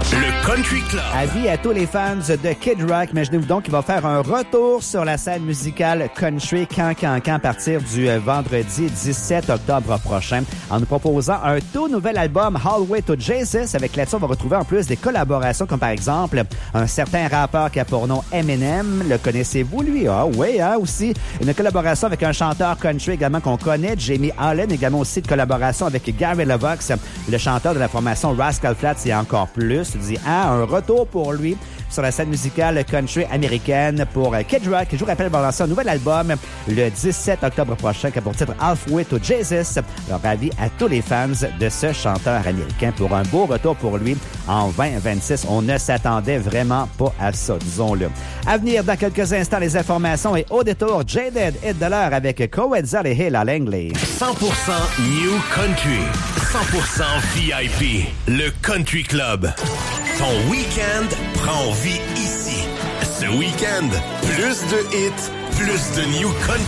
Le Country Club. Avis à tous les fans de Kid Rock, imaginez-vous donc qu'il va faire un retour sur la scène musicale country quand à partir du vendredi 17 octobre prochain en nous proposant un tout nouvel album Hallway to Jesus. Avec là-dessus, on va retrouver en plus des collaborations comme par exemple un certain rappeur qui a pour nom Eminem. Le connaissez-vous lui? Ah oui, hein, aussi. Une collaboration avec un chanteur country également qu'on connaît, Jamie Allen. Également aussi de collaboration avec Gary LeVox, le chanteur de la formation Rascal Flatts et encore plus. Tu dis, un retour pour lui sur la scène musicale country américaine pour Kid Rock. Je vous rappelle, va lancer un nouvel album le 17 octobre prochain qui a pour titre Halfway to Jesus. Alors, avis à tous les fans de ce chanteur américain pour un beau retour pour lui en 2026. On ne s'attendait vraiment pas à ça, disons-le. À venir dans quelques instants, les informations et au détour, Jaded Hit de l'heure avec Coetzel et Hill à Langley. 100% New Country. 100% VIP. Le Country Club. Ton week-end prend vie ici. Ce week-end, plus de hits, plus de New Country.